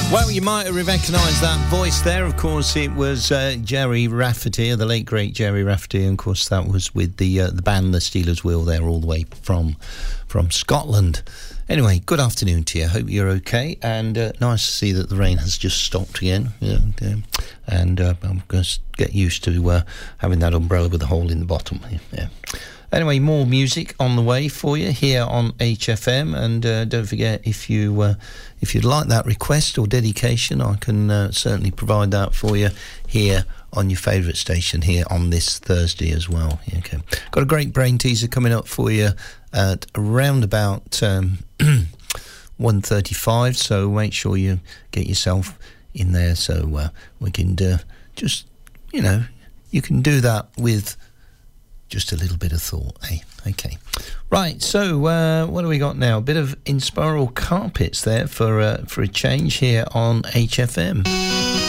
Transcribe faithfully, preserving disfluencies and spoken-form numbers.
Well, you might have recognised that voice there. Of course, it was uh, Gerry Rafferty, the late great Gerry Rafferty. And of course, that was with the uh, the band The Steelers Wheel there, all the way from from Scotland. Anyway, good afternoon to you. Hope you're okay, and uh, nice to see that the rain has just stopped again. Yeah, yeah. And uh, I'm going to get used to uh, having that umbrella with a hole in the bottom. Yeah. yeah. Anyway, more music on the way for you here on H F M, and uh, don't forget, if you uh, if you'd like that request or dedication, I can uh, certainly provide that for you here on your favourite station here on this Thursday as well. Okay, got a great brain teaser coming up for you at around about um, one thirty-five, so make sure you get yourself in there so uh, we can uh, just, you know, you can do that with just a little bit of thought, eh? Okay. Right, so uh, what do we got now? A bit of Inspiral Carpets there for uh, for a change here on H F M.